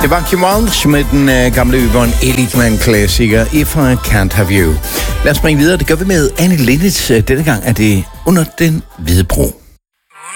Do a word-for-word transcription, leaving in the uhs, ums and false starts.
Det var Kim Walsh med den uh, gamle Yvonne Elitman-klassiker If I Can't Have You. Lad os springe videre. Det gør vi med Annie Lennox. Denne gang er det Under den hvide bro.